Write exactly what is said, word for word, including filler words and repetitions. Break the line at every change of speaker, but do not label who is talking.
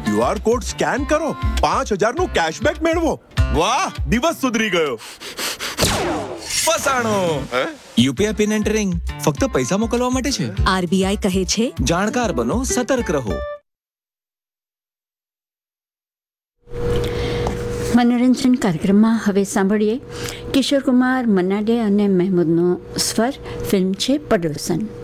QR code scan કરો, પાંચ હજાર નું કેશબેક મેળવો. વાહ, દિવસ સુધરી ગયો.
ફસાણો. યુપીઆઈ પિન એન્ટરિંગ ફક્ત પૈસા મોકલવા માટે છે.
આરબીઆઈ કહે છે,
જાણકાર બનો, સતર્ક રહો.
મનોરંજન કાર્યક્રમમાં હવે સાંભળીએ કિશોર કુમાર, મન્ના ડે અને મહેમૂદનો સ્વર. ફિલ્મ છે પડોસન.